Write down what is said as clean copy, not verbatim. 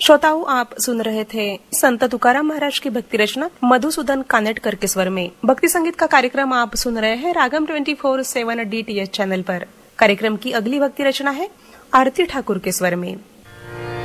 श्रोताओं, आप सुन रहे थे संत तुकाराम महाराज की भक्ति रचना मधुसूदन कानेटकर के स्वर में। भक्ति संगीत का कार्यक्रम आप सुन रहे हैं रागम 24/7 DTH चैनल पर। कार्यक्रम की अगली भक्ति रचना है आरती ठाकुर के स्वर में।